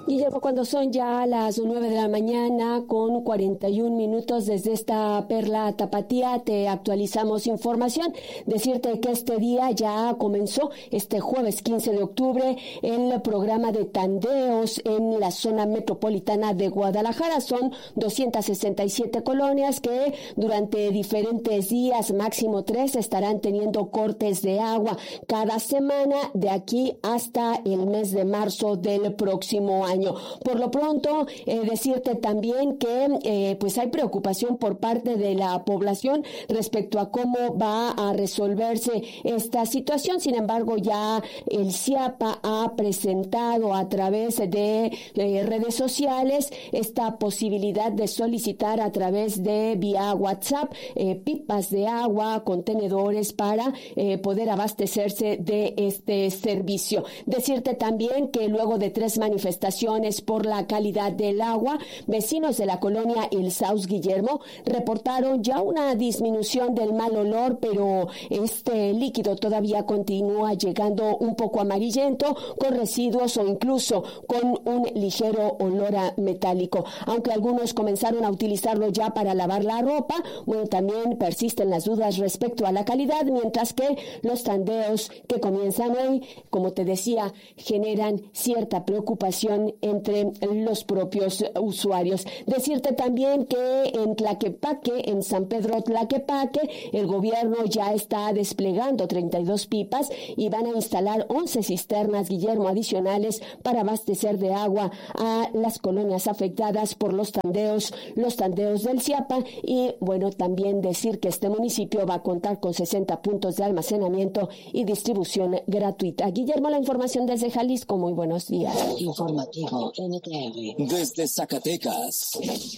Guillermo, cuando son ya las 9 de la mañana con 41 minutos desde esta perla tapatía, te actualizamos información. Decirte que este día ya comenzó, este jueves 15 de octubre, el programa de tandeos en la zona metropolitana de Guadalajara. Son 267 colonias que durante diferentes días, máximo 3, estarán teniendo cortes de agua cada semana de aquí hasta el mes de marzo del próximo año. Por lo pronto, decirte también que pues hay preocupación por parte de la población respecto a cómo va a resolverse esta situación. Sin embargo, ya el CIAPA ha presentado a través de redes sociales esta posibilidad de solicitar a través de vía WhatsApp pipas de agua, contenedores para poder abastecerse de este servicio. Decirte también que luego de 3 manifestaciones por la calidad del agua, vecinos de la colonia El Saus, Guillermo, reportaron ya una disminución del mal olor, pero este líquido todavía continúa llegando un poco amarillento, con residuos o incluso con un ligero olor a metálico. Aunque algunos comenzaron a utilizarlo ya para lavar la ropa, bueno, también persisten las dudas respecto a la calidad, mientras que los tandeos que comienzan hoy, como te decía, generan cierta preocupación entre los propios usuarios. Decirte también que en Tlaquepaque, en San Pedro Tlaquepaque, el gobierno ya está desplegando 32 pipas y van a instalar 11 cisternas, Guillermo, adicionales para abastecer de agua a las colonias afectadas por los tandeos del CIAPA. Y bueno, también decir que este municipio va a contar con 60 puntos de almacenamiento y distribución gratuita. Guillermo, la información desde Jalisco. Muy buenos días. Informativo NTR. Desde Zacatecas.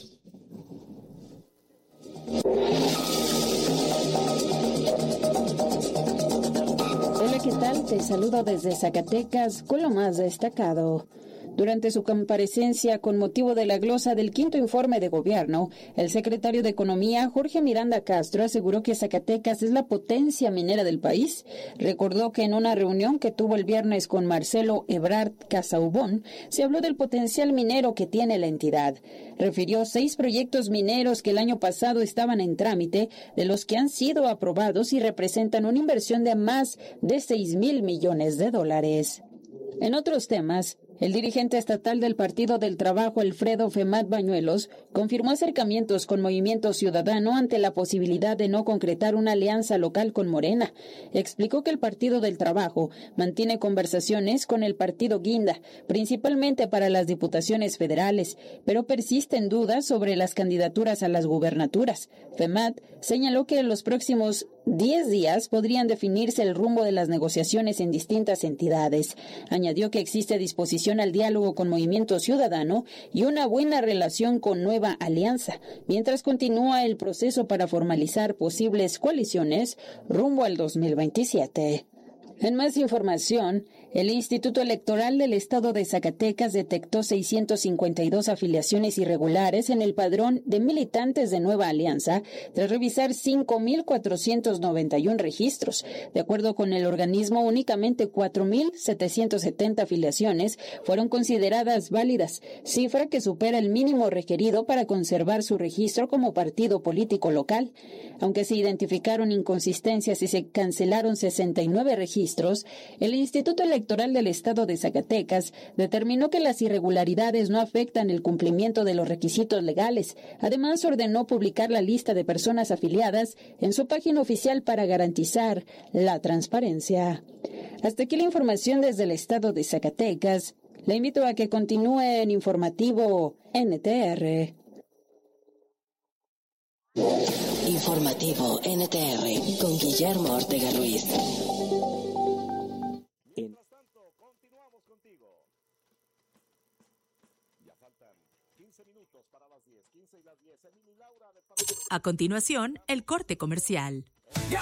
Hola, ¿qué tal? Te saludo desde Zacatecas con lo más destacado. Durante su comparecencia con motivo de la glosa del quinto informe de gobierno, el secretario de Economía, Jorge Miranda Castro, aseguró que Zacatecas es la potencia minera del país. Recordó que en una reunión que tuvo el viernes con Marcelo Ebrard Casaubon, se habló del potencial minero que tiene la entidad. Refirió 6 proyectos mineros que el año pasado estaban en trámite, de los que han sido aprobados y representan una inversión de más de $6,000 millones. En otros temas, el dirigente estatal del Partido del Trabajo, Alfredo Femat Bañuelos, confirmó acercamientos con Movimiento Ciudadano ante la posibilidad de no concretar una alianza local con Morena. Explicó que el Partido del Trabajo mantiene conversaciones con el Partido Guinda, principalmente para las diputaciones federales, pero persisten dudas sobre las candidaturas a las gubernaturas. Femat señaló que en los próximos 10 días podrían definirse el rumbo de las negociaciones en distintas entidades. Añadió que existe disposición al diálogo con Movimiento Ciudadano y una buena relación con Nueva Alianza, mientras continúa el proceso para formalizar posibles coaliciones rumbo al 2027. En más información, el Instituto Electoral del Estado de Zacatecas detectó 652 afiliaciones irregulares en el padrón de militantes de Nueva Alianza, tras revisar 5,491 registros. De acuerdo con el organismo, únicamente 4,770 afiliaciones fueron consideradas válidas, cifra que supera el mínimo requerido para conservar su registro como partido político local. Aunque se identificaron inconsistencias y se cancelaron 69 registros, el Instituto Electoral del Estado de Zacatecas determinó que las irregularidades no afectan el cumplimiento de los requisitos legales. Además, ordenó publicar la lista de personas afiliadas en su página oficial para garantizar la transparencia. Hasta aquí la información desde el Estado de Zacatecas. Le invito a que continúe en Informativo NTR. Informativo NTR con Guillermo Ortega Ruiz. Mientras tanto, continuamos contigo. Ya faltan 15 minutos para las 10, 15 y las 10. Emily Laura de... A continuación, el corte comercial.